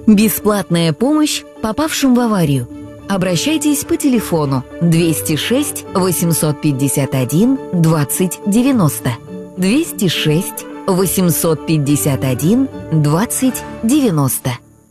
Бесплатная помощь попавшим в аварию. Обращайтесь по телефону 206 851 20 90. 206 851 20 90.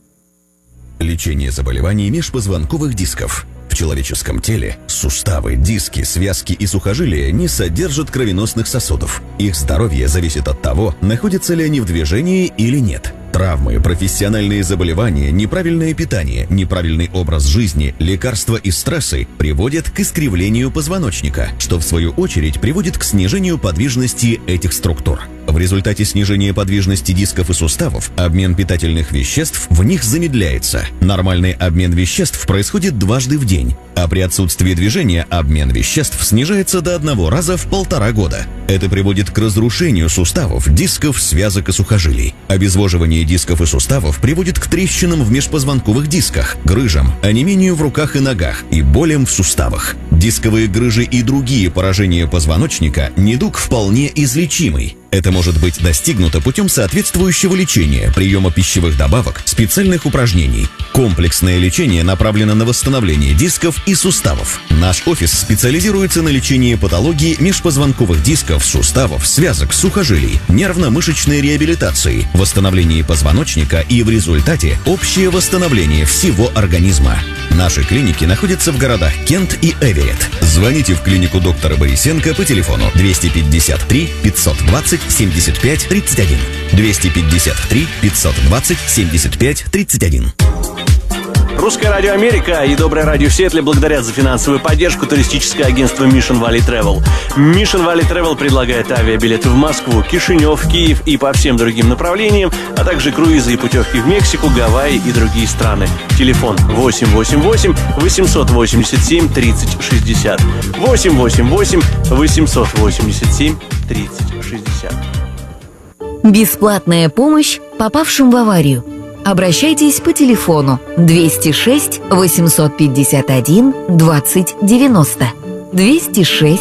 Лечение заболеваний межпозвонковых дисков. В человеческом теле суставы, диски, связки и сухожилия не содержат кровеносных сосудов. Их здоровье зависит от того, находятся ли они в движении или нет. Травмы, профессиональные заболевания, неправильное питание, неправильный образ жизни, лекарства и стрессы приводят к искривлению позвоночника, что в свою очередь приводит к снижению подвижности этих структур. В результате снижения подвижности дисков и суставов обмен питательных веществ в них замедляется. Нормальный обмен веществ происходит дважды в день, а при отсутствии движения обмен веществ снижается до 1 раза в 1,5 года. Это приводит к разрушению суставов, дисков, связок и сухожилий. Обезвоживание дисков и суставов приводит к трещинам в межпозвонковых дисках, грыжам, онемению в руках и ногах и болям в суставах. Дисковые грыжи и другие поражения позвоночника – недуг вполне излечимый. Это может быть достигнуто путем соответствующего лечения, приема пищевых добавок, специальных упражнений. Комплексное лечение направлено на восстановление дисков и суставов. Наш офис специализируется на лечении патологии межпозвонковых дисков, суставов, связок, сухожилий, нервно-мышечной реабилитации, восстановлении позвоночника и в результате общее восстановление всего организма. Наши клиники находятся в городах Кент и Эверетт. Звоните в клинику доктора Борисенко по телефону 253 520 75 31. 253 520 75 31. Русское радио Америка и Доброе радио Сиэтле благодарят за финансовую поддержку туристическое агентство Mission Valley Travel. Mission Valley Travel предлагает авиабилеты в Москву, Кишинев, Киев и по всем другим направлениям, а также круизы и путевки в Мексику, Гавайи и другие страны. Телефон 888 887 30 60. 888 887 30 60. Бесплатная помощь попавшим в аварию. Обращайтесь по телефону 206 851 20 90. 206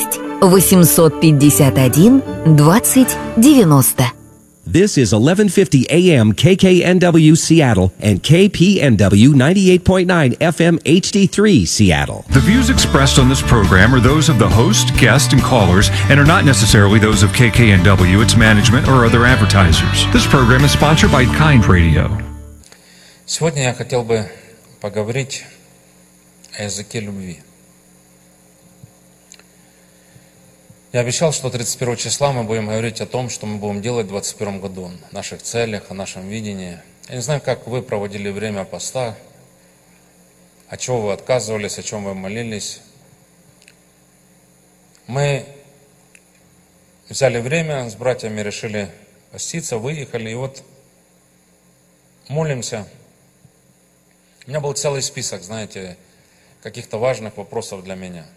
851 20 90. This is 1150 AM KKNW Seattle and KPNW 98.9 FM HD3 Seattle. The views expressed on this program are those of the host, guest, and callers and are not necessarily those of KKNW, its management, or other advertisers. This program is sponsored by Kind Radio. Сегодня я хотел бы поговорить о языке любви. Я обещал, что 31 числа мы будем говорить о том, что мы будем делать в 2021 году, о наших целях, о нашем видении. Я не знаю, как вы проводили время поста, от чего вы отказывались, о чем вы молились. Мы взяли время с братьями, решили поститься, выехали, и вот молимся. У меня был целый список, знаете, каких-то важных вопросов для меня.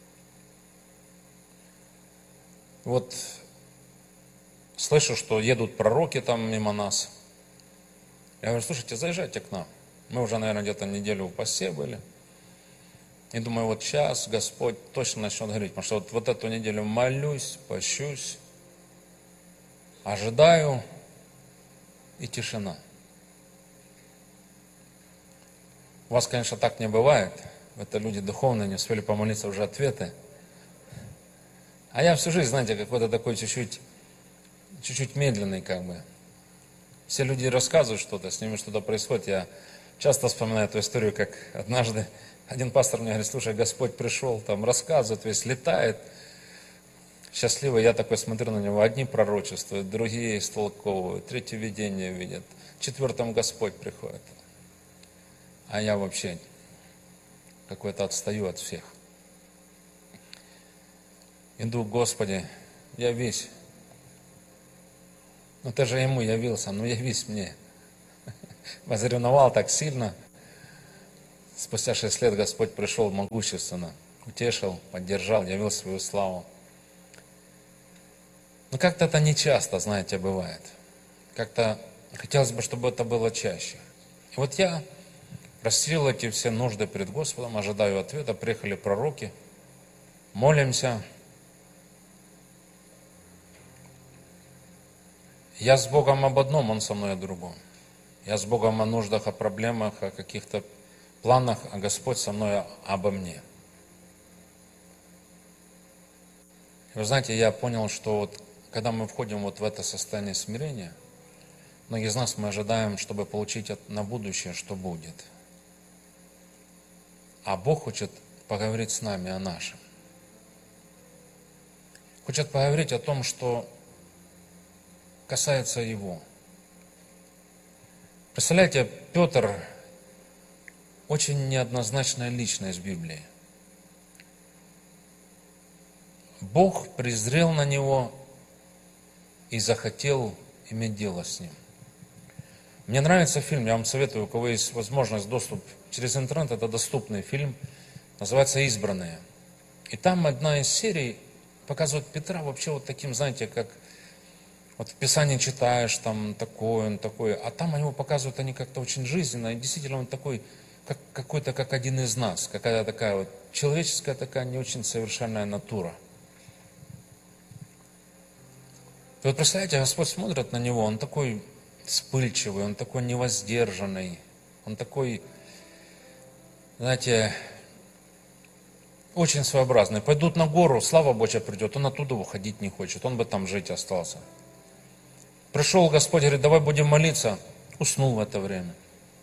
Вот слышу, что едут пророки там мимо нас. Я говорю, слушайте, заезжайте к нам. Мы уже, наверное, где-то неделю в посте были. И думаю, вот сейчас Господь точно начнет говорить. Потому что вот эту неделю молюсь, пощусь, ожидаю, и тишина. У вас, конечно, так не бывает. Это люди духовные, не успели помолиться, уже ответы. А я всю жизнь, знаете, какой-то такой чуть-чуть медленный как бы. Все люди рассказывают что-то, с ними что-то происходит. Я часто вспоминаю эту историю, как однажды один пастор мне говорит, слушай, Господь пришел, там рассказывает, весь летает. Счастливый, я такой смотрю на него, одни пророчествуют, другие истолковывают, третье видение видят, четвертым Господь приходит. А я вообще какой-то отстаю от всех. Иду, Господи, явись. Ну ты же ему явился, ну явись мне. Возревновал так сильно. Спустя 6 лет Господь пришел могущественно, утешил, поддержал, явил свою славу. Но как-то это не часто, знаете, бывает. Как-то хотелось бы, чтобы это было чаще. И вот я расстелил эти все нужды перед Господом, ожидаю ответа, приехали пророки, молимся. Я с Богом об одном, Он со мной о другом. Я с Богом о нуждах, о проблемах, о каких-то планах, а Господь со мной обо мне. И вы знаете, я понял, что вот, когда мы входим вот в это состояние смирения, многие из нас мы ожидаем, чтобы получить на будущее, что будет. А Бог хочет поговорить с нами о нашем. Хочет поговорить о том, что касается Его. Представляете, Петр очень неоднозначная личность в Библии. Бог презрел на него и захотел иметь дело с ним. Мне нравится фильм, я вам советую, у кого есть возможность, доступ через интернет, это доступный фильм, называется «Избранные». И там одна из серий показывает Петра вообще вот таким, знаете, как вот в Писании читаешь, там такой, он такой, а там его показывают, они как-то очень жизненно, и действительно он такой, как, какой-то как один из нас, какая-то такая вот человеческая такая не очень совершенная натура. И вот представляете, Господь смотрит на него, он такой вспыльчивый, он такой невоздержанный, он такой, знаете, очень своеобразный. Пойдут на гору, слава Божья придет, он оттуда уходить не хочет, он бы там жить остался. Пришел Господь, говорит, давай будем молиться, уснул в это время.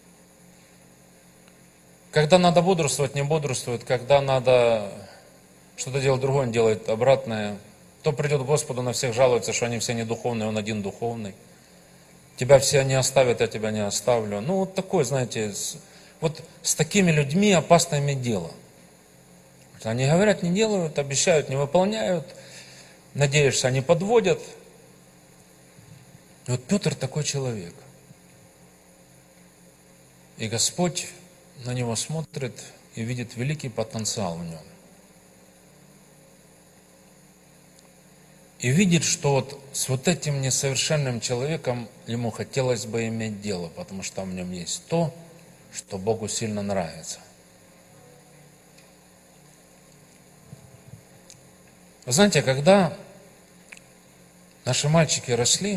Когда надо бодрствовать, не бодрствует, когда надо что-то делать другое, он делает обратное. То придет к Господу, на всех жалуется, что они все не духовные, он один духовный. Тебя все не оставят, я тебя не оставлю. Ну, вот такой, знаете, вот с такими людьми опасно иметь дело. Они говорят, не делают, обещают, не выполняют. Надеешься, они подводят. И вот Петр такой человек. И Господь на него смотрит и видит великий потенциал в нем. И видит, что вот с вот этим несовершенным человеком ему хотелось бы иметь дело, потому что в нем есть то, что Богу сильно нравится. Вы знаете, когда наши мальчики росли,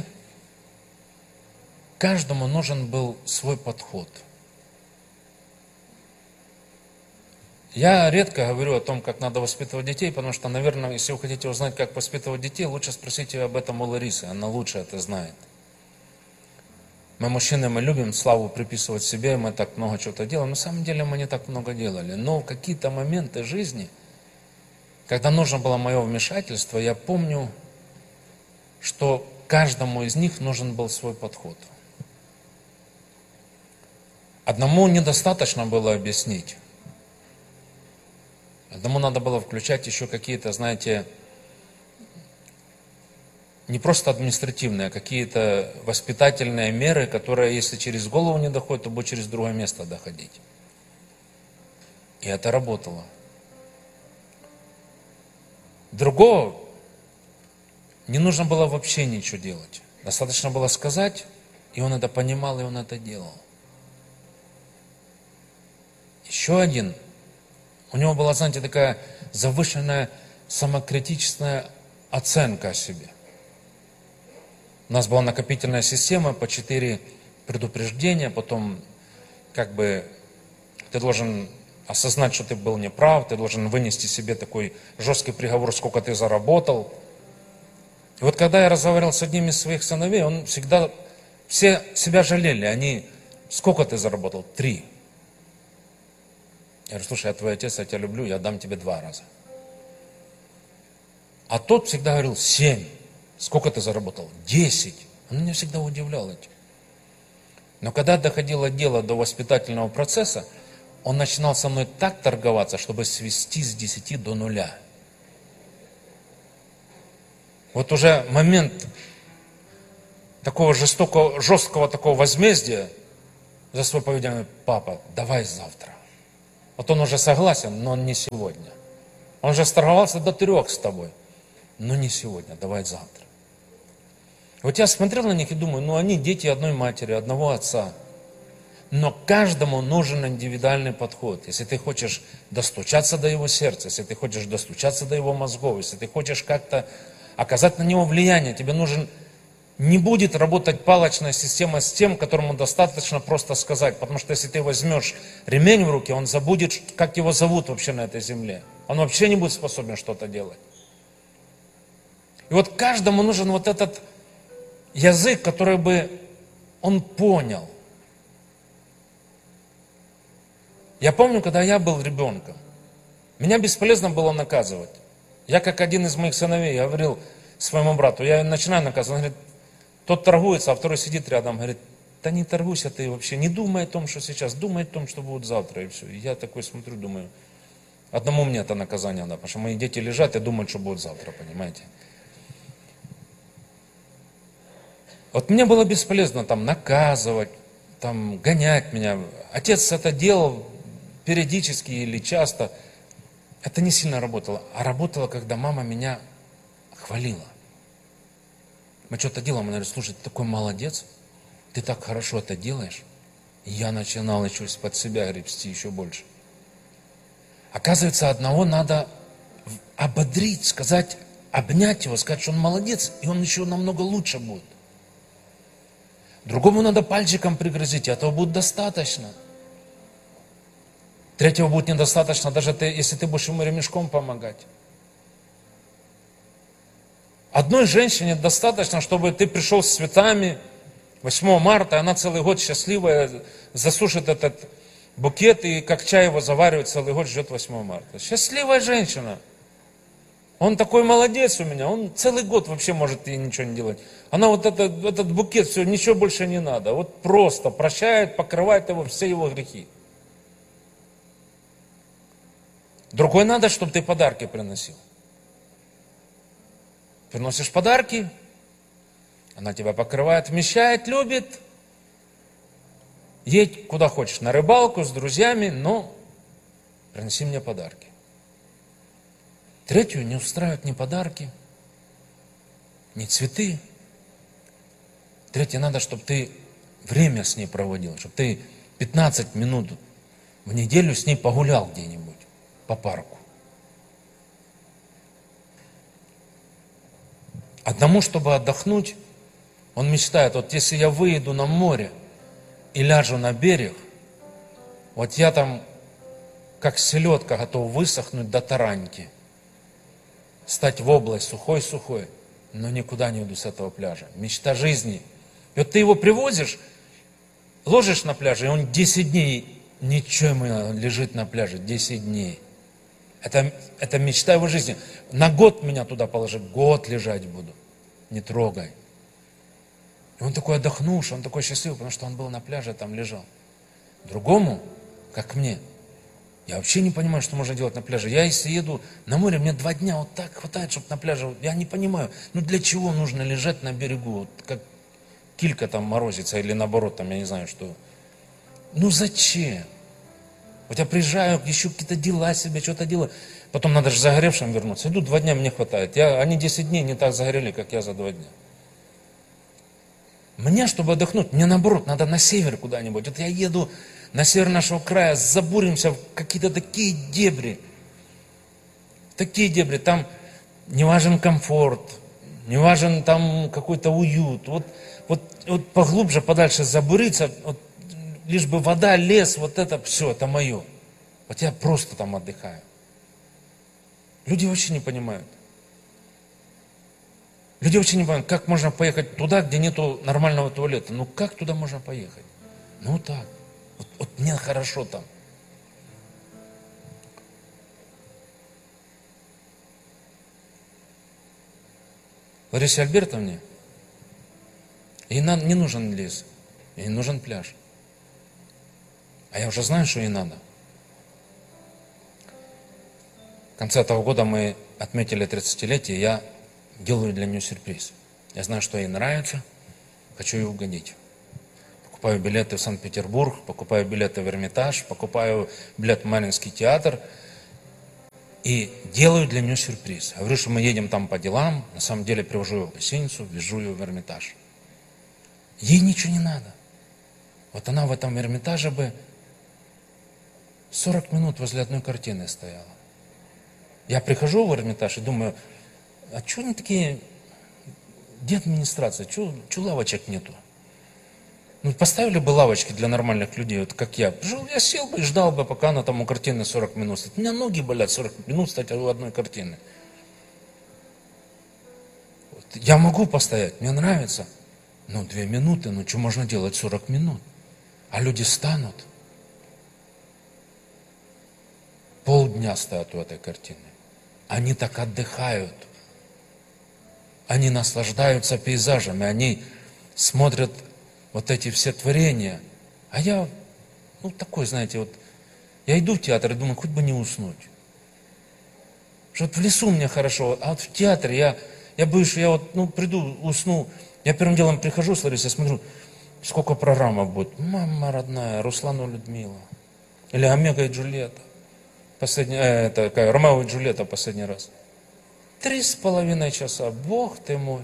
каждому нужен был свой подход. Я редко говорю о том, как надо воспитывать детей, потому что, наверное, если вы хотите узнать, как воспитывать детей, лучше спросите об этом у Ларисы, она лучше это знает. Мы, мужчины, мы любим славу приписывать себе, мы так много чего-то делаем. На самом деле мы не так много делали, но в какие-то моменты жизни, когда нужно было мое вмешательство, я помню, что каждому из них нужен был свой подход. Одному недостаточно было объяснить. Одному надо было включать еще какие-то, знаете, не просто административные, а какие-то воспитательные меры, которые, если через голову не доходят, то будет через другое место доходить. И это работало. Другого не нужно было вообще ничего делать. Достаточно было сказать, и он это понимал, и он это делал. Еще один. У него была, знаете, такая завышенная самокритичная оценка о себе. У нас была накопительная система по 4 предупреждения, потом как бы ты должен осознать, что ты был неправ, ты должен вынести себе такой жесткий приговор, сколько ты заработал. И вот когда я разговаривал с одним из своих сыновей, он всегда, все себя жалели, они, сколько ты заработал? 3. Я говорю, слушай, я твой отец, я тебя люблю, я дам тебе 2 раза. А тот всегда говорил, 7. Сколько ты заработал? 10. Он меня всегда удивлял этим. Но когда доходило дело до воспитательного процесса, он начинал со мной так торговаться, чтобы свести с 10 до 0. Вот уже момент такого жесткого такого возмездия за свое поведение. Папа, давай завтра. Вот он уже согласен, но не сегодня. Он уже сторговался до 3 с тобой. Но не сегодня, давай завтра. Вот я смотрел на них и думаю, ну они дети одной матери, одного отца. Но каждому нужен индивидуальный подход. Если ты хочешь достучаться до его сердца, если ты хочешь достучаться до его мозгов, если ты хочешь как-то оказать на него влияние, тебе нужен Не будет работать палочная система с тем, которому достаточно просто сказать. Потому что если ты возьмешь ремень в руки, он забудет, как его зовут вообще на этой земле. Он вообще не будет способен что-то делать. И вот каждому нужен вот этот язык, который бы он понял. Я помню, когда я был ребенком, меня бесполезно было наказывать. Я, как один из моих сыновей, говорил своему брату, я начинаю наказывать, он говорит, тот торгуется, а второй сидит рядом, говорит, да не торгуйся ты вообще, не думай о том, что сейчас, думай о том, что будет завтра, и все. И я такой смотрю, думаю, одному мне это наказание надо, потому что мои дети лежат и думают, что будет завтра, понимаете. Вот мне было бесполезно там наказывать, там гонять меня. Отец это делал периодически или часто. Это не сильно работало. А работало, когда мама меня хвалила. Мы что-то делаем, она говорит, слушай, ты такой молодец, ты так хорошо это делаешь. И я начинал еще из-под себя гребсти еще больше. Оказывается, одного надо ободрить, сказать, обнять его, сказать, что он молодец, и он еще намного лучше будет. Другому надо пальчиком пригрозить, и этого будет достаточно. Третьего будет недостаточно, даже если ты будешь ему ремешком помогать. Одной женщине достаточно, чтобы ты пришел с цветами 8 марта, она целый год счастливая, засушит этот букет и как чай его заваривает, целый год ждет 8 марта. Счастливая женщина. Он такой молодец у меня, он целый год вообще может и ничего не делать. Она вот этот букет, все, ничего больше не надо. Вот просто прощает, покрывает его, все его грехи. Другой надо, чтобы ты подарки приносил. Приносишь подарки, она тебя покрывает, вмещает, любит. Едь куда хочешь, на рыбалку с друзьями, но приноси мне подарки. Третью не устраивают ни подарки, ни цветы. Третье надо, чтобы ты время с ней проводил, чтобы ты 15 минут в неделю с ней погулял где-нибудь по парку. Одному, чтобы отдохнуть, он мечтает, вот если я выйду на море и ляжу на берег, вот я там, как селедка, готов высохнуть до тараньки, стать в область сухой-сухой, но никуда не уйду с этого пляжа. Мечта жизни. И вот ты его привозишь, ложишь на пляже, и он 10 дней, ничего ему лежит на пляже, 10 дней. Это мечта его жизни. На год меня туда положи, год лежать буду. Не трогай. И он такой отдохнувший, он такой счастливый, потому что он был на пляже, там лежал. Другому, как мне, я вообще не понимаю, что можно делать на пляже. Я если еду на море, мне 2 дня вот так хватает, чтобы на пляже. Я не понимаю, ну для чего нужно лежать на берегу, вот как килька там морозится, или наоборот, там я не знаю что. Ну зачем? Вот я приезжаю, еще какие-то дела себе, что-то делаю. Потом надо же загоревшим вернуться. Иду 2 дня, мне хватает. Они 10 дней не так загорели, как я за 2 дня. Мне, чтобы отдохнуть, мне наоборот, надо на север куда-нибудь. Вот я еду на север нашего края, забуримся в какие-то такие дебри. Такие дебри. Там не важен комфорт, не важен там какой-то уют. Вот поглубже, подальше забуриться, вот, лишь бы вода, лес, вот это все, это мое. Вот я просто там отдыхаю. Люди вообще не понимают. Люди вообще не понимают, как можно поехать туда, где нету нормального туалета. Ну как туда можно поехать? Ну так. Вот мне хорошо там. Ларисе Альбертовне ей не нужен лес, ей нужен пляж. А я уже знаю, что ей надо. В конце этого года мы отметили 30-летие, я делаю для нее сюрприз. Я знаю, что ей нравится, хочу ей угодить. Покупаю билеты в Санкт-Петербург, покупаю билеты в Эрмитаж, покупаю билет в Мариинский театр и делаю для нее сюрприз. Говорю, что мы едем там по делам, на самом деле привожу ее в гостиницу, везу ее в Эрмитаж. Ей ничего не надо. Вот она в этом Эрмитаже бы 40 минут возле одной картины стояла. Я прихожу в Эрмитаж и думаю, а что они такие Где администрация? Чего лавочек нету? Ну, поставили бы лавочки для нормальных людей, вот как я. Я сел бы и ждал бы, пока она там у картины 40 минут стоит. У меня ноги болят 40 минут стать у одной картины. Вот. Я могу постоять, мне нравится. Ну, 2 минуты, ну, что можно делать 40 минут? А люди станут. Полдня стоят у этой картины. Они так отдыхают. Они наслаждаются пейзажами, они смотрят вот эти все творения. А я, ну, такой, знаете, вот, я иду в театр и думаю, хоть бы не уснуть. Что вот в лесу мне хорошо, а вот в театре я боюсь, что я вот, ну, приду, усну. Я первым делом прихожу с Ларисой, смотрю, сколько программ будет. Мама родная, Руслану Людмила. Или Омега и Джульетта. Ромео и Джульетта последний раз. 3,5 часа. Бог ты мой.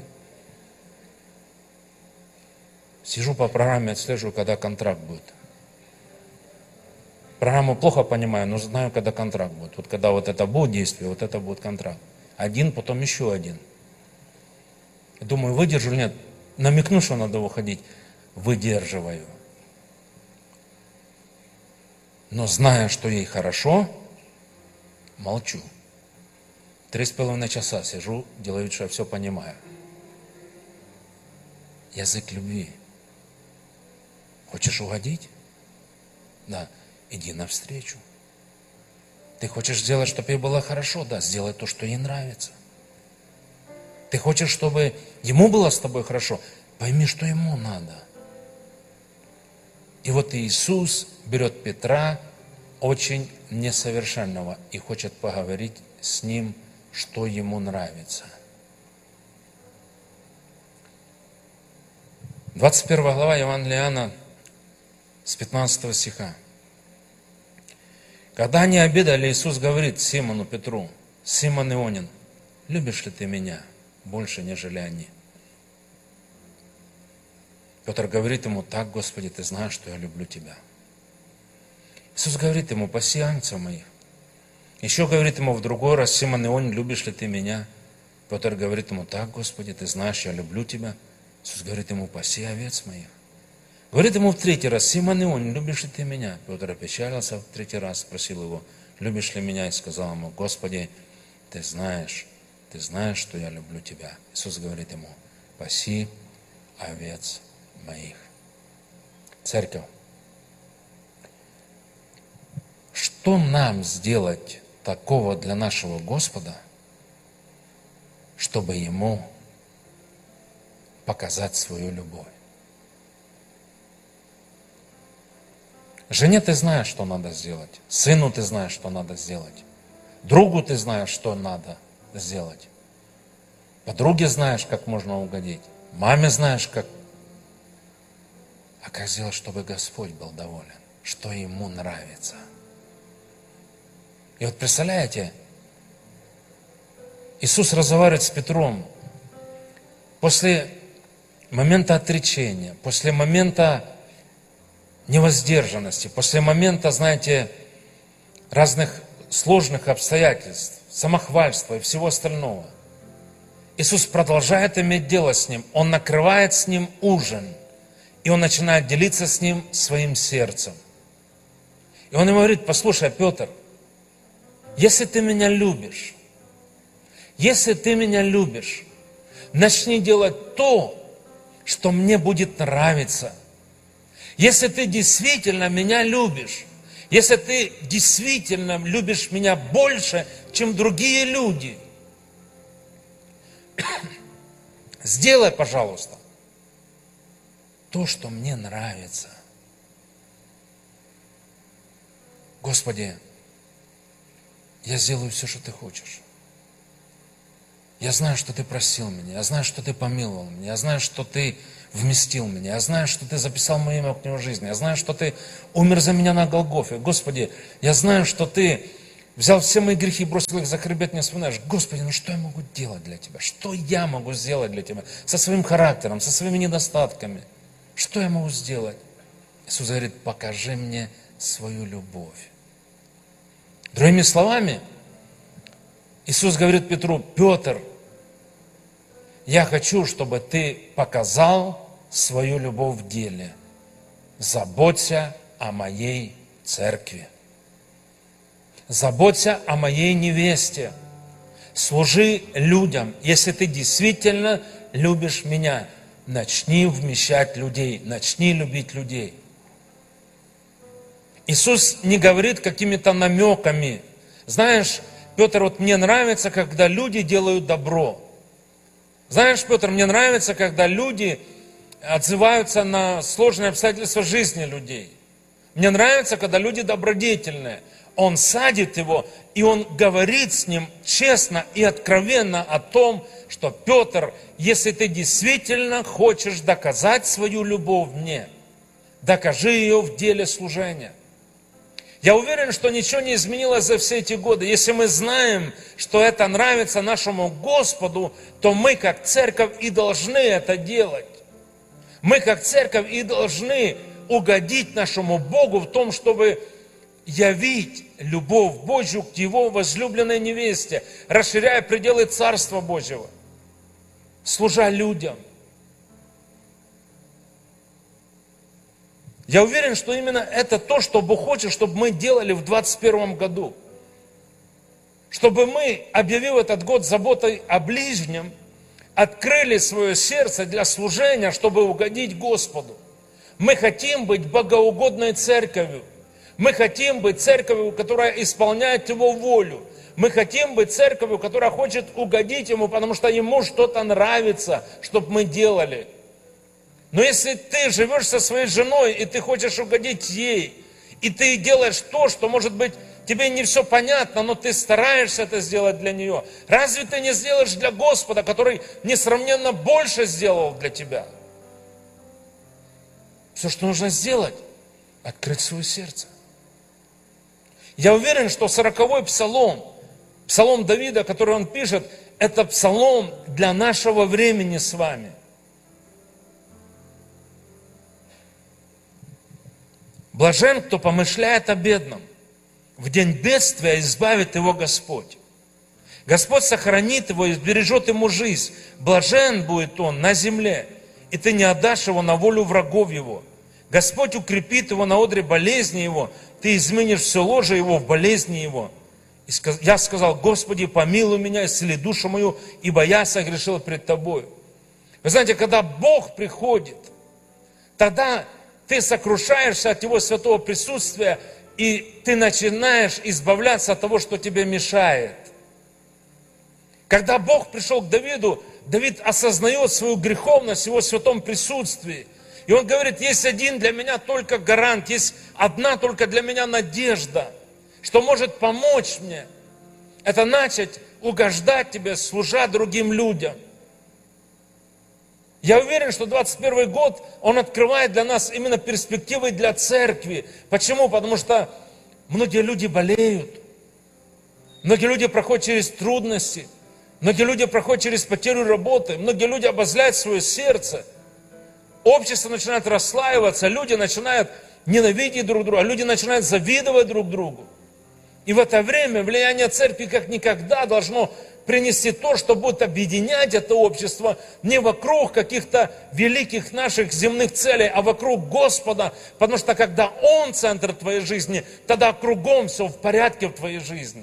Сижу по программе, отслеживаю, когда контракт будет. Программу плохо понимаю, но знаю, когда контракт будет. Вот когда вот это будет действие, вот это будет контракт. Один, потом еще один. Думаю, выдержу или нет. Намекну, что надо выходить. Выдерживаю. Но зная, что ей хорошо, молчу. 3,5 часа сижу, делаю вид, что я все понимаю. Язык любви. Хочешь угодить? Да, иди навстречу. Ты хочешь сделать, чтобы ей было хорошо? Да, сделай то, что ей нравится. Ты хочешь, чтобы ему было с тобой хорошо? Пойми, что ему надо. И вот Иисус берет Петра, очень несовершенного, и хочет поговорить с ним, что ему нравится. 21 глава Евангелия Иоанна с 15 стиха. Когда они обедали, Иисус говорит Симону Петру: Симон Ионин, любишь ли ты меня больше, нежели они? Петр говорит ему: так, Господи, ты знаешь, что я люблю тебя. Иисус говорит ему: паси агнцев моих. Еще говорит ему в другой раз: Симон Ионин, любишь ли ты меня? Петр говорит ему: так, Господи, ты знаешь, я люблю тебя. Иисус говорит ему: паси овец моих. Говорит ему в 3-й раз: Симон Ионин, любишь ли ты меня? Петр опечалился в 3-й раз, спросил его: любишь ли меня? И сказал ему: Господи, ты знаешь, что я люблю тебя. Иисус говорит ему: паси овец моих. Церковь, что нам сделать такого для нашего Господа, чтобы Ему показать свою любовь? Жене ты знаешь, что надо сделать. Сыну ты знаешь, что надо сделать. Другу ты знаешь, что надо сделать. Подруге знаешь, как можно угодить. Маме знаешь, как. А как сделать, чтобы Господь был доволен? Что Ему нравится? И вот представляете, Иисус разговаривает с Петром после момента отречения, после момента невоздержанности, после момента, знаете, разных сложных обстоятельств, самохвальства и всего остального. Иисус продолжает иметь дело с ним, Он накрывает с ним ужин, и Он начинает делиться с ним своим сердцем. И Он ему говорит: послушай, Петр, если ты меня любишь, начни делать то, что мне будет нравиться. Если ты действительно меня любишь, если ты действительно любишь меня больше, чем другие люди, сделай, пожалуйста, то, что мне нравится. Господи, я сделаю все, что ты хочешь. Я знаю, что ты просил меня, я знаю, что ты помиловал меня, я знаю, что ты вместил меня, я знаю, что ты записал мое имя в книгу жизни, я знаю, что ты умер за меня на Голгофе. Господи, я знаю, что ты взял все мои грехи и бросил их за хребет, не вспоминаешь. Господи, ну что я могу делать для тебя? Что я могу сделать для тебя? Со своим характером, со своими недостатками. Что я могу сделать? Иисус говорит: покажи мне свою любовь. Другими словами, Иисус говорит Петру: Петр, я хочу, чтобы ты показал свою любовь в деле. Заботься о моей церкви. Заботься о моей невесте. Служи людям. Если ты действительно любишь меня, начни вмещать людей, начни любить людей. Иисус не говорит какими-то намеками. Знаешь, Петр, вот мне нравится, когда люди делают добро. Знаешь, Петр, мне нравится, когда люди отзываются на сложные обстоятельства жизни людей. Мне нравится, когда люди добродетельные. Он садит его, и он говорит с ним честно и откровенно о том, что Петр, если ты действительно хочешь доказать свою любовь мне, докажи ее в деле служения. Я уверен, что ничего не изменилось за все эти годы. Если мы знаем, что это нравится нашему Господу, то мы, как церковь, и должны это делать. Мы, как церковь, и должны угодить нашему Богу в том, чтобы явить любовь Божью к Его возлюбленной невесте, расширяя пределы Царства Божьего, служа людям. Я уверен, что именно это то, что Бог хочет, чтобы мы делали в 2021 году. Чтобы мы, объявив этот год заботой о ближнем, открыли свое сердце для служения, чтобы угодить Господу. Мы хотим быть богоугодной церковью. Мы хотим быть церковью, которая исполняет Его волю. Мы хотим быть церковью, которая хочет угодить Ему, потому что Ему что-то нравится, чтобы мы делали. Но если ты живешь со своей женой, и ты хочешь угодить ей, и ты делаешь то, что, может быть, тебе не все понятно, но ты стараешься это сделать для нее, разве ты не сделаешь для Господа, который несравненно больше сделал для тебя? Все, что нужно сделать, открыть свое сердце. Я уверен, что 40-й псалом, псалом Давида, который он пишет, это псалом для нашего времени с вами. Блажен, кто помышляет о бедном. В день бедствия избавит его Господь. Господь сохранит его и сбережет ему жизнь. Блажен будет он на земле, и ты не отдашь его на волю врагов его. Господь укрепит его на одре болезни его, ты изменишь все ложе его в болезни его. И я сказал: Господи, помилуй меня, исцели душу мою, ибо я согрешил пред Тобою. Вы знаете, когда Бог приходит, тогда ты сокрушаешься от Его святого присутствия, и ты начинаешь избавляться от того, что тебе мешает. Когда Бог пришел к Давиду, Давид осознает свою греховность в Его святом присутствии. И он говорит: есть один для меня только гарант, есть одна только для меня надежда, что может помочь мне. Это начать угождать Тебе, служа другим людям. Я уверен, что 21 год, он открывает для нас именно перспективы для церкви. Почему? Потому что многие люди болеют, многие люди проходят через трудности, многие люди проходят через потерю работы, многие люди обозляют свое сердце. Общество начинает расслаиваться, люди начинают ненавидеть друг друга, люди начинают завидовать друг другу. И в это время влияние церкви как никогда должно принести то, что будет объединять это общество не вокруг каких-то великих наших земных целей, а вокруг Господа. Потому что когда Он центр твоей жизни, тогда кругом все в порядке в твоей жизни.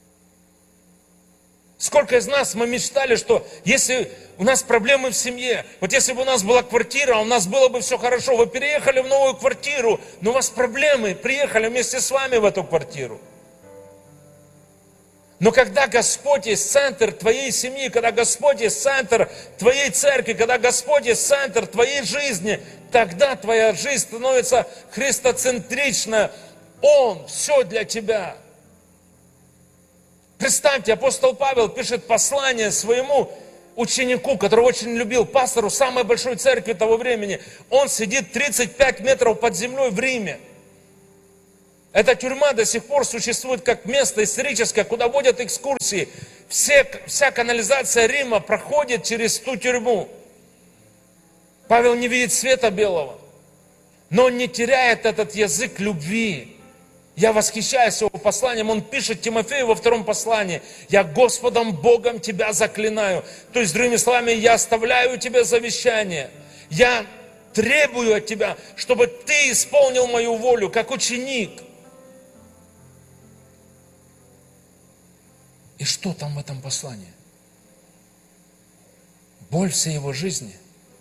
Сколько из нас мы мечтали, что если у нас проблемы в семье, вот если бы у нас была квартира, у нас было бы все хорошо, вы переехали в новую квартиру, но у вас проблемы, приехали вместе с вами в эту квартиру. Но когда Господь есть центр твоей семьи, когда Господь есть центр твоей церкви, когда Господь есть центр твоей жизни, тогда твоя жизнь становится христоцентрична. Он все для тебя. Представьте, апостол Павел пишет послание своему ученику, которого очень любил, пастору самой большой церкви того времени. Он сидит 35 метров под землей в Риме. Эта тюрьма до сих пор существует как место историческое, куда водят экскурсии. Вся канализация Рима проходит через ту тюрьму. Павел не видит света белого, но он не теряет этот язык любви. Я восхищаюсь его посланием. Он пишет Тимофею во 2 послании: «Я Господом Богом тебя заклинаю». То есть, другими словами, я оставляю тебе завещание. Я требую от тебя, чтобы ты исполнил мою волю, как ученик. И что там в этом послании? Боль всей его жизни.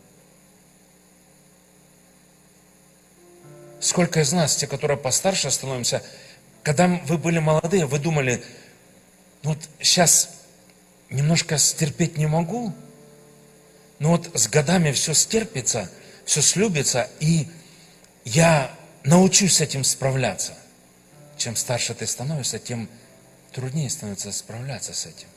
Сколько из нас, те, которые постарше становимся, когда вы были молодые, вы думали, ну вот сейчас немножко стерпеть не могу, но вот с годами все стерпится, все слюбится, и я научусь с этим справляться. Чем старше ты становишься, тем труднее становится справляться с этим.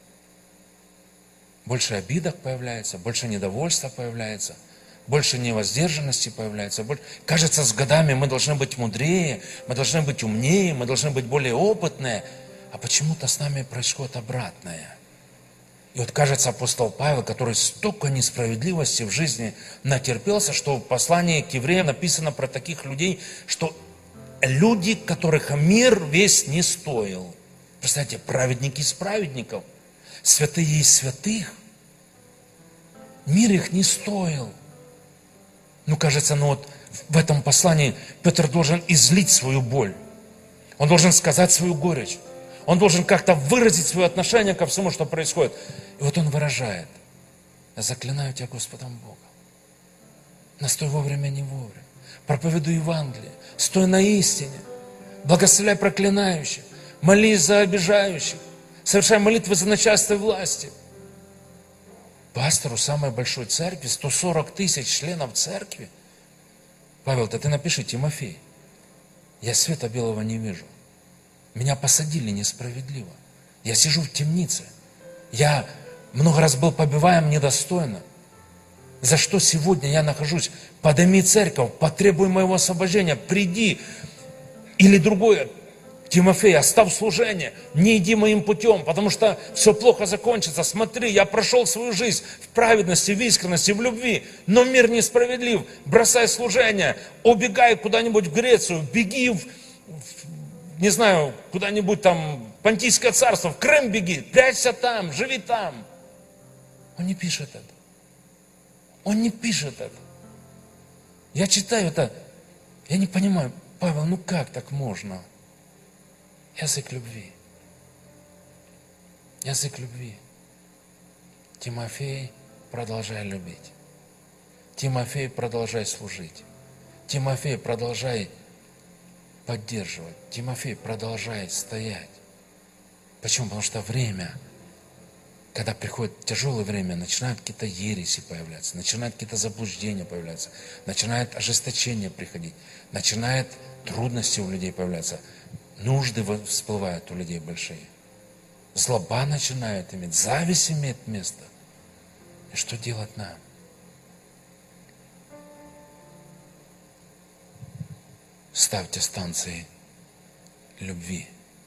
Больше обидок появляется, больше недовольства появляется, больше невоздержанности появляется. Кажется, с годами мы должны быть мудрее, мы должны быть умнее, мы должны быть более опытные, а почему-то с нами происходит обратное. И вот кажется, апостол Павел, который столько несправедливости в жизни натерпелся, что в послании к евреям написано про таких людей, что люди, которых мир весь не стоил. Представьте, праведники из праведников, святые из святых. Мир их не стоил. Ну, кажется, вот в этом послании Петр должен излить свою боль. Он должен сказать свою горечь. Он должен как-то выразить свое отношение ко всему, что происходит. И вот он выражает: «Я заклинаю тебя Господом Богом. Настой вовремя, не вовремя. Проповедуй Евангелие. Стой на истине. Благословляй проклинающих. Молись за обижающих. Совершай молитвы за начальство власти». Пастору самой большой церкви, 140 тысяч членов церкви. Павел-то ты напиши: Тимофей, я света белого не вижу. Меня посадили несправедливо. Я сижу в темнице. Я много раз был побиваем недостойно. За что сегодня я нахожусь? Подними церковь, потребуй моего освобождения, приди. Или другое: Тимофей, оставь служение, не иди моим путем, потому что все плохо закончится. Смотри, я прошел свою жизнь в праведности, в искренности, в любви, но мир несправедлив. Бросай служение, убегай куда-нибудь в Грецию, беги не знаю, куда-нибудь там, Понтийское царство, в Крым беги, прячься там, живи там. Он не пишет это. Он не пишет это. Я читаю это, я не понимаю: Павел, ну как так можно? Язык любви. Язык любви. Тимофей, продолжай любить. Тимофей, продолжай служить. Тимофей, продолжай поддерживать. Тимофей, продолжай стоять. Почему? Потому что время, когда приходит тяжелое время, начинают какие-то ереси появляться, начинают какие-то заблуждения появляться, начинает ожесточение приходить, начинает трудности у людей появляться, нужды всплывают у людей большие, злоба начинает иметь, зависть имеет место. И что делать нам? Ставьте станции любви.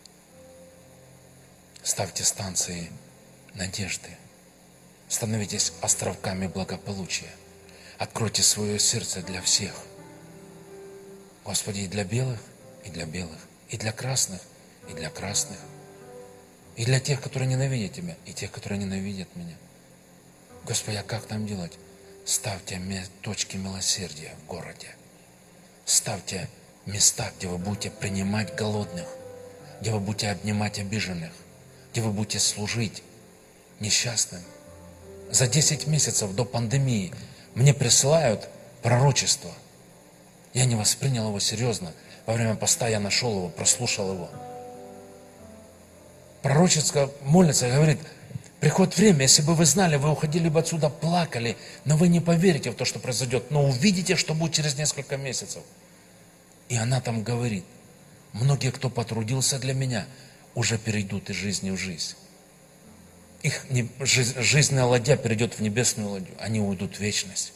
Ставьте станции надежды. Становитесь островками благополучия. Откройте свое сердце для всех. Господи, и для белых, и для белых, и для красных, и для красных, и для тех, которые ненавидят Тебя, и тех, которые ненавидят меня. Господи, а как нам делать? Ставьте точки милосердия в городе. Ставьте места, где вы будете принимать голодных, где вы будете обнимать обиженных, где вы будете служить несчастным. За 10 месяцев до пандемии мне присылают пророчество. Я не воспринял его серьезно. Во время поста я нашел его, прослушал его. Пророчество молится и говорит: приходит время, если бы вы знали, вы уходили бы отсюда, плакали, но вы не поверите в то, что произойдет, но увидите, что будет через несколько месяцев. И она там говорит: многие, кто потрудился для меня, уже перейдут из жизни в жизнь. Их жизненная ладья перейдет в небесную ладью, они уйдут в вечность.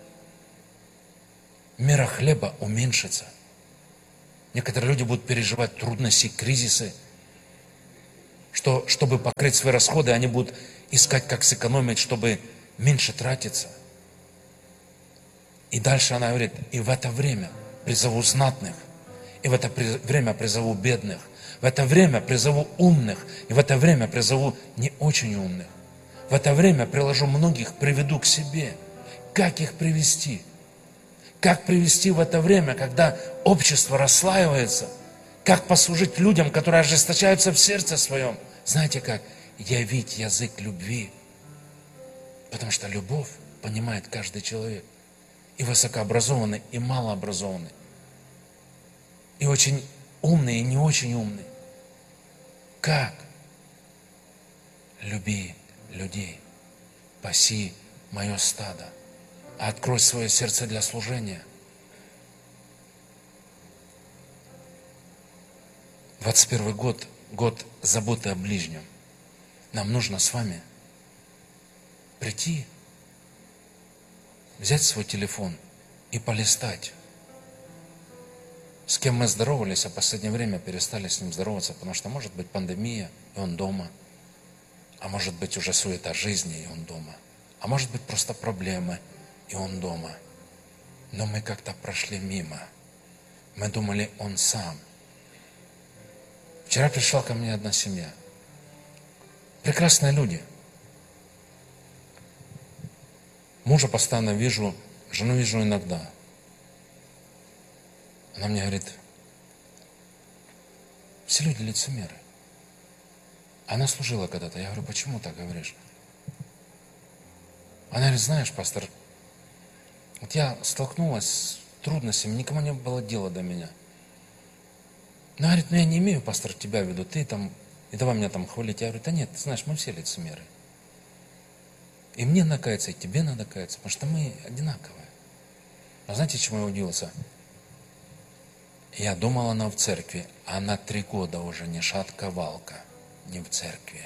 Мера хлеба уменьшится. Некоторые люди будут переживать трудности, кризисы, что, чтобы покрыть свои расходы, они будут искать, как сэкономить, чтобы меньше тратиться. И дальше она говорит: и в это время призову знатных, И в это время призову бедных. В это время призову умных. И в это время призову не очень умных. В это время приложу многих, приведу к себе. Как их привести? Как привести в это время, когда общество расслаивается? Как послужить людям, которые ожесточаются в сердце своем? Знаете как? Явить язык любви. Потому что любовь понимает каждый человек. И высокообразованный, и малообразованный. И очень умный, и не очень умный. Как? Люби людей. Паси мое стадо. Открой свое сердце для служения. 21 год, год заботы о ближнем. Нам нужно с вами прийти, взять свой телефон и полистать. С кем мы здоровались, а в последнее время перестали с ним здороваться, потому что может быть пандемия, и он дома. А может быть уже суета жизни, и он дома. А может быть просто проблемы, и он дома. Но мы как-то прошли мимо. Мы думали, он сам. Вчера пришла ко мне одна семья. Прекрасные люди. Мужа постоянно вижу, жену вижу иногда. Она мне говорит, все люди лицемеры. Она служила когда-то. Я говорю, почему так говоришь? Она говорит, знаешь, пастор, вот я столкнулась с трудностями, никому не было дела до меня. Она говорит, я не имею, пастор, тебя в виду, ты там, и давай меня там хвалить. Я говорю, да нет, ты знаешь, мы все лицемеры. И мне надо каяться, и тебе надо каяться, потому что мы одинаковые. А знаете, чему я удивился? Я думал, она в церкви, а она 3 года уже не шатка-валка, не в церкви.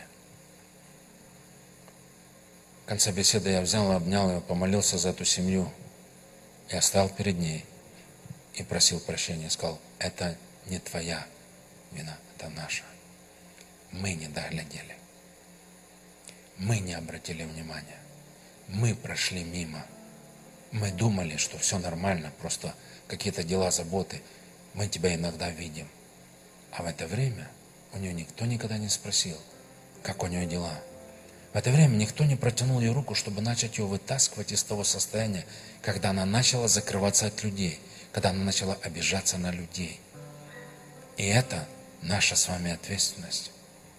В конце беседы я взял, обнял ее, помолился за эту семью. Я стал перед ней и просил прощения. Сказал, это не твоя вина, это наша. Мы не доглядели. Мы не обратили внимания. Мы прошли мимо. Мы думали, что все нормально, просто какие-то дела, заботы. Мы тебя иногда видим. А в это время у нее никто никогда не спросил, как у нее дела. В это время никто не протянул ей руку, чтобы начать ее вытаскивать из того состояния, когда она начала закрываться от людей, когда она начала обижаться на людей. И это наша с вами ответственность.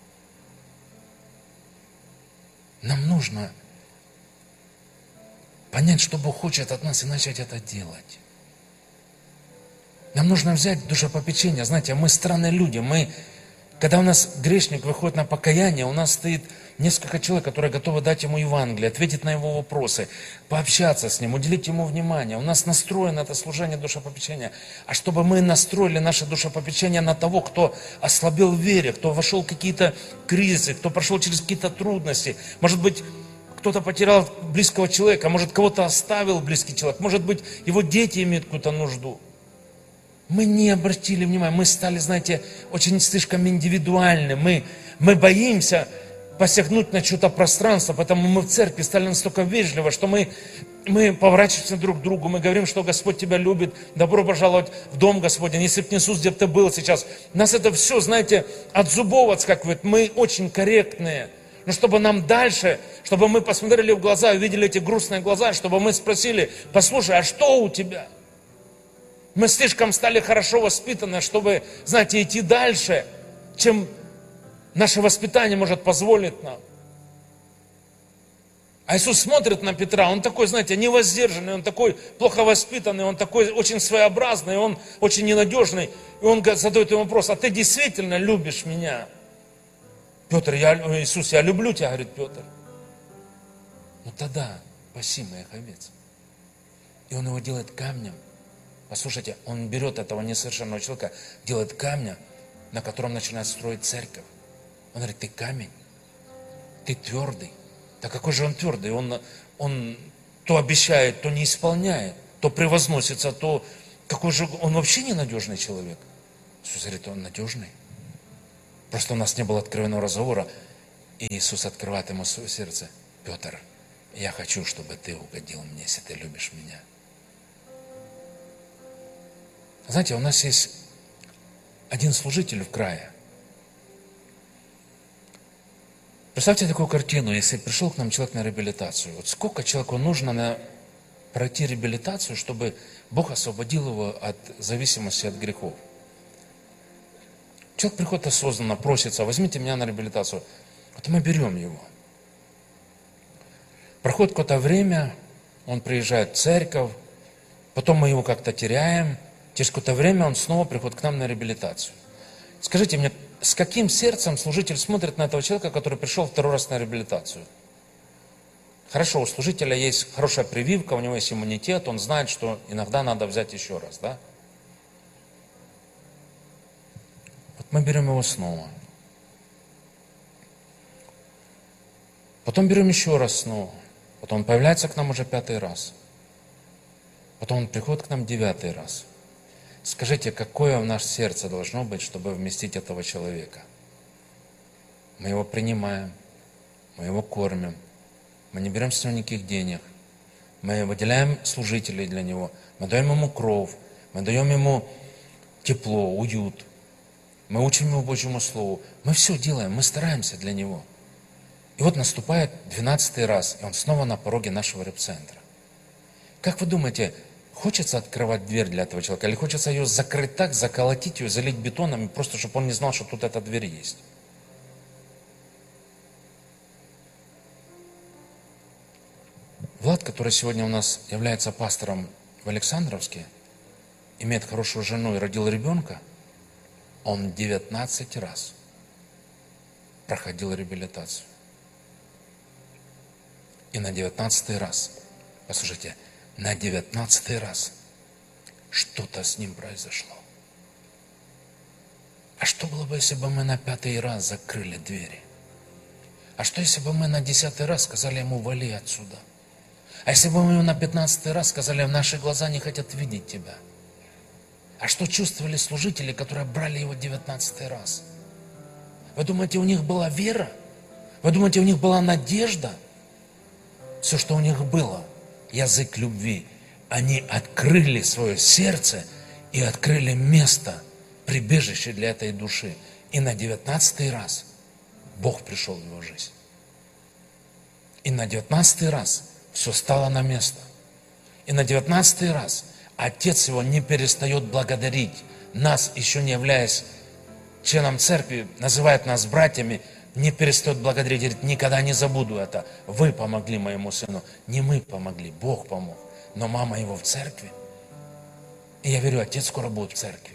Нам нужно понять, что Бог хочет от нас, и начать это делать. Нам нужно взять душепопечение. Знаете, мы странные люди. Когда у нас грешник выходит на покаяние, у нас стоит несколько человек, которые готовы дать ему Евангелие, ответить на его вопросы, пообщаться с ним, уделить ему внимание. У нас настроено это служение душепопечения. А чтобы мы настроили наше душепопечение на того, кто ослабел в вере, кто вошел в какие-то кризисы, кто прошел через какие-то трудности. Может быть, кто-то потерял близкого человека, может, кого-то оставил близкий человек, может быть, его дети имеют какую-то нужду. Мы не обратили внимания, мы стали, знаете, очень слишком индивидуальны. Мы боимся посягнуть на чье-то пространство, поэтому мы в церкви стали настолько вежливы, что мы поворачиваемся друг к другу, мы говорим, что Господь тебя любит, добро пожаловать в дом Господень, если б Иисус, где бы ты был сейчас. Нас это все, знаете, от зубов отскакивает, мы очень корректные. Но чтобы нам дальше, чтобы мы посмотрели в глаза, увидели эти грустные глаза, чтобы мы спросили, послушай, а что у тебя? Мы слишком стали хорошо воспитаны, чтобы, знаете, идти дальше, чем наше воспитание может позволить нам. А Иисус смотрит на Петра, он такой, знаете, невоздержанный, он такой плохо воспитанный, он такой очень своеобразный, он очень ненадежный. И он задает ему вопрос, а ты действительно любишь меня? Петр, Иисус, я люблю тебя, говорит Петр. Ну тогда паси моих овец. И он его делает камнем. Послушайте, он берет этого несовершенного человека, делает камня, на котором начинает строить церковь. Он говорит, ты камень, ты твердый. Да какой же он твердый? Он то обещает, то не исполняет, то превозносится, то... Какой же он вообще ненадежный человек? Иисус говорит, он надежный. Просто у нас не было откровенного разговора. И Иисус открывает ему свое сердце. Петр, я хочу, чтобы ты угодил мне, если ты любишь меня. Знаете, у нас есть один служитель в крае. Представьте такую картину, если пришел к нам человек на реабилитацию. Вот сколько человеку нужно пройти реабилитацию, чтобы Бог освободил его от зависимости от грехов. Человек приходит осознанно, просится: возьмите меня на реабилитацию. Вот мы берем его. Проходит какое-то время, он приезжает в церковь, потом мы его как-то теряем, через какое-то время он снова приходит к нам на реабилитацию. Скажите мне, с каким сердцем служитель смотрит на этого человека, который пришел второй раз на реабилитацию? Хорошо, у служителя есть хорошая прививка, у него есть иммунитет, он знает, что иногда надо взять еще раз, да? Вот мы берем его снова. Потом берем еще раз снова. Потом он появляется к нам уже 5-й раз. Потом он приходит к нам 9-й раз. Скажите, какое в наше сердце должно быть, чтобы вместить этого человека? Мы его принимаем, мы его кормим, мы не берем с него никаких денег, мы выделяем служителей для него, мы даем ему кров, мы даем ему тепло, уют, мы учим его Божьему Слову, мы все делаем, мы стараемся для него. И вот наступает 12-й раз, и он снова на пороге нашего репцентра. Как вы думаете, хочется открывать дверь для этого человека, или хочется ее закрыть так, заколотить ее, залить бетоном, просто чтобы он не знал, что тут эта дверь есть? Влад, который сегодня у нас является пастором в Александровске, имеет хорошую жену и родил ребенка, он 19 раз проходил реабилитацию. И на 19-й раз, послушайте, на 19-й раз что-то с ним произошло. А что было бы, если бы мы на 5-й раз закрыли двери? А что, если бы мы на 10-й раз сказали ему: вали отсюда? А если бы мы ему на 15-й раз сказали: наши глаза не хотят видеть тебя? А что чувствовали служители, которые брали его 19-й раз? Вы думаете, у них была вера? Вы думаете, у них была надежда? Все, что у них было, язык любви. Они открыли свое сердце и открыли место, прибежище для этой души. И на 19-й раз Бог пришел в его жизнь. И на 19-й раз все стало на место. И на 19-й раз Отец его не перестает благодарить нас, еще не являясь членом церкви, называет нас братьями, не перестает благодарить, говорит: никогда не забуду это. Вы помогли моему сыну. Не мы помогли, Бог помог. Но мама его в церкви. И я верю, отец скоро будет в церкви.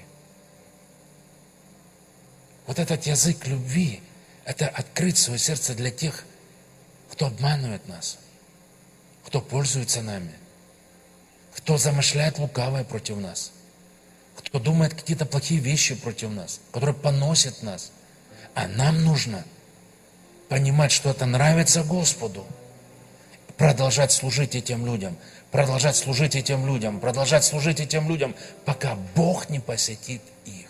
Вот этот язык любви, это открыть свое сердце для тех, кто обманывает нас, кто пользуется нами, кто замышляет лукавое против нас, кто думает какие-то плохие вещи против нас, который поносит нас. А нам нужно понимать, что это нравится Господу. Продолжать служить этим людям, продолжать служить этим людям, продолжать служить этим людям, пока Бог не посетит их.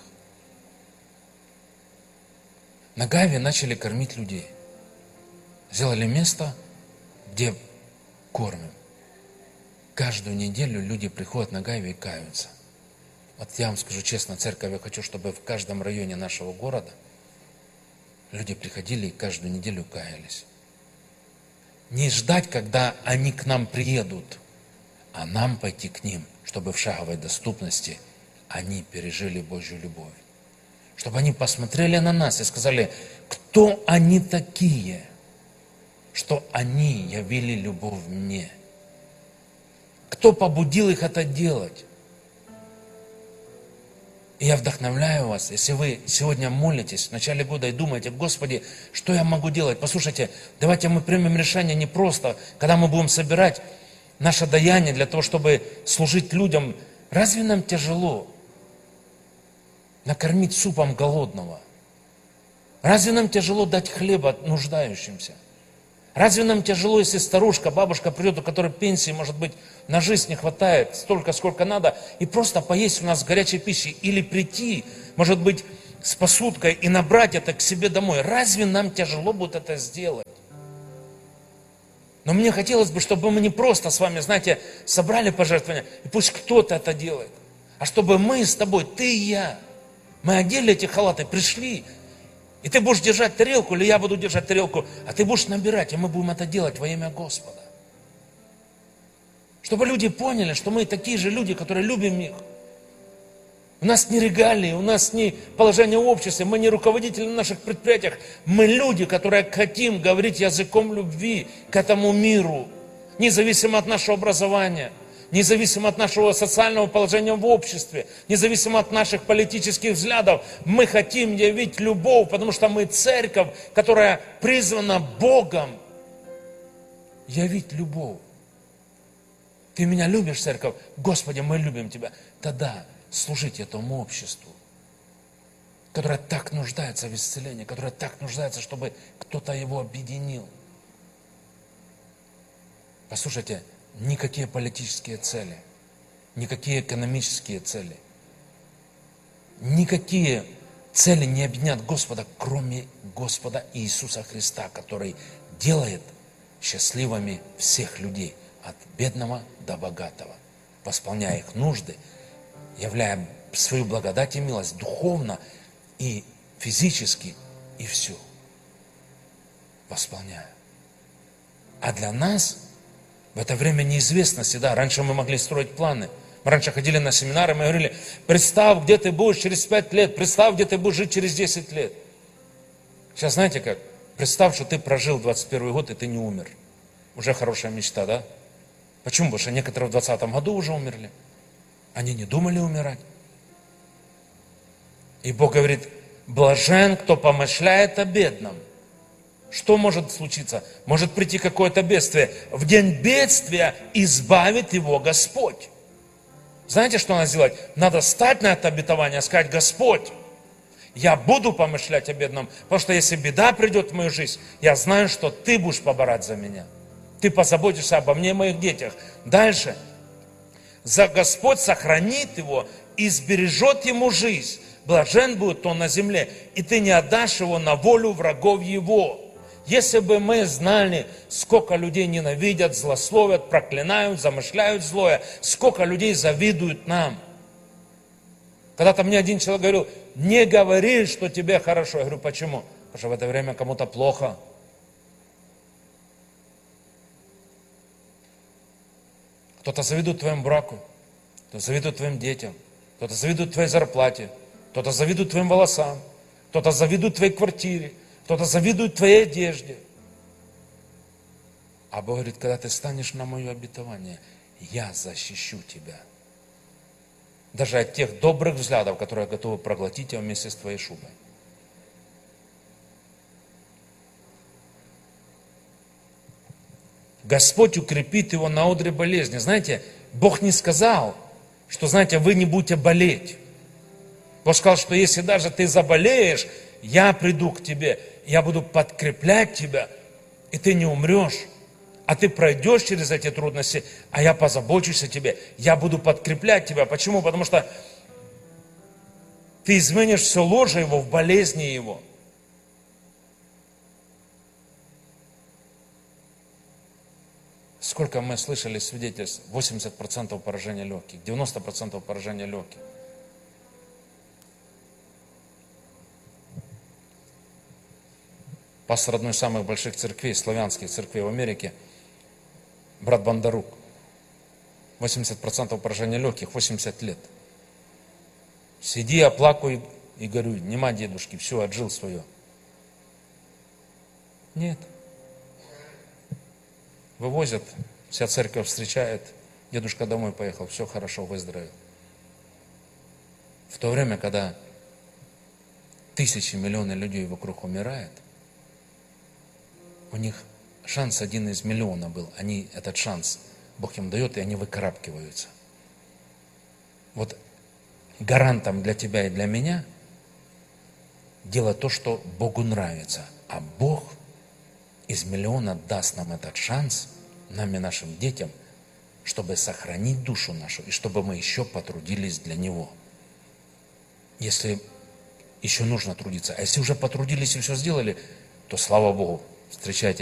На Гайве начали кормить людей. Сделали место, где кормим. Каждую неделю люди приходят на Гайве и каются. Вот я вам скажу честно, церковь, я хочу, чтобы в каждом районе нашего города люди приходили и каждую неделю каялись. Не ждать, когда они к нам приедут, а нам пойти к ним, чтобы в шаговой доступности они пережили Божью любовь. Чтобы они посмотрели на нас и сказали: кто они такие, что они явили любовь мне? Кто побудил их это делать? И я вдохновляю вас, если вы сегодня молитесь в начале года и думаете: Господи, что я могу делать? Послушайте, давайте мы примем решение не просто, когда мы будем собирать наше даяние для того, чтобы служить людям. Разве нам тяжело накормить супом голодного? Разве нам тяжело дать хлеба нуждающимся? Разве нам тяжело, если старушка, бабушка придет, у которой пенсии, может быть, на жизнь не хватает столько, сколько надо, и просто поесть у нас горячей пищи, или прийти, может быть, с посудкой и набрать это к себе домой? Разве нам тяжело будет это сделать? Но мне хотелось бы, чтобы мы не просто с вами, знаете, собрали пожертвования, и пусть кто-то это делает, а чтобы мы с тобой, ты и я, Мы одели эти халаты, пришли. И ты будешь держать тарелку, или я буду держать тарелку, а ты будешь набирать, и мы будем это делать во имя Господа. Чтобы люди поняли, что мы такие же люди, которые любим их. У нас не регалии, у нас не положение в обществе, мы не руководители на наших предприятиях. Мы люди, которые хотим говорить языком любви к этому миру, независимо от нашего образования, независимо от нашего социального положения в обществе, независимо от наших политических взглядов. Мы хотим явить любовь, потому что мы церковь, которая призвана Богом явить любовь. Ты меня любишь, церковь? Господи, мы любим Тебя. Тогда служить этому обществу, которое так нуждается в исцелении, которое так нуждается, чтобы кто-то его объединил. Послушайте, никакие политические цели, никакие экономические цели, никакие цели не объединят Господа, кроме Господа Иисуса Христа, который делает счастливыми всех людей, от бедного до богатого, восполняя их нужды, являя свою благодать и милость духовно и физически, и все восполняя. А для нас в это время неизвестности, да, раньше мы могли строить планы. Мы раньше ходили на семинары, мы говорили, представь, где ты будешь через 5 лет, представь, где ты будешь жить через 10 лет. Сейчас знаете как? Представь, что ты прожил 21 год, и ты не умер. Уже хорошая мечта, да? Почему? Потому что некоторые в 2020 году уже умерли. Они не думали умирать. И Бог говорит, блажен, кто помышляет о бедном. Что может случиться? Может прийти какое-то бедствие. В день бедствия избавит его Господь. Знаете, что надо сделать? Надо стать на это обетование, сказать, Господь, я буду помышлять о бедном, потому что если беда придет в мою жизнь, я знаю, что Ты будешь поборать за меня. Ты позаботишься обо мне и моих детях. Дальше. За Господь сохранит его и сбережет ему жизнь. Блажен будет он на земле, и ты не отдашь его на волю врагов его. Если бы мы знали, сколько людей ненавидят, злословят, проклинают, замышляют злое, сколько людей завидуют нам. Когда-то мне один человек говорил, не говори, что тебе хорошо. Я говорю, почему? Потому что в это время кому-то плохо. Кто-то завидует твоему браку, кто-то завидует твоим детям, кто-то завидует твоей зарплате, кто-то завидует твоим волосам, кто-то завидует твоей квартире, кто-то завидует твоей одежде. А Бог говорит, когда ты станешь на мое обетование, я защищу тебя. Даже от тех добрых взглядов, которые готовы проглотить тебя вместе с твоей шубой. Господь укрепит его на одре болезни. Знаете, Бог не сказал, что, знаете, вы не будете болеть. Бог сказал, что если даже ты заболеешь, я приду к тебе, я буду подкреплять тебя, и ты не умрешь. А ты пройдешь через эти трудности, а я позабочусь о тебе. Я буду подкреплять тебя. Почему? Потому что ты изменишь все ложе его в болезни его. Сколько мы слышали свидетельств? 80% поражения легких, 90% поражения легких. Пастор одной из самых больших церквей, славянских церквей в Америке, брат Бондарук. 80% поражения легких, 80 лет. Сиди, оплакуй и говорю, нема дедушки, все, отжил свое. Нет. Вывозят, вся церковь встречает, дедушка домой поехал, все хорошо, выздоровел. В то время, когда тысячи, миллионы людей вокруг умирают, у них шанс 1 из миллиона был. Они этот шанс, Бог им дает, и они выкарабкиваются. Вот гарантом для тебя и для меня делать то, что Богу нравится. А Бог из миллиона даст нам этот шанс, нам и нашим детям, чтобы сохранить душу нашу, и чтобы мы еще потрудились для Него. Если еще нужно трудиться, а если уже потрудились и все сделали, то слава Богу, встречайте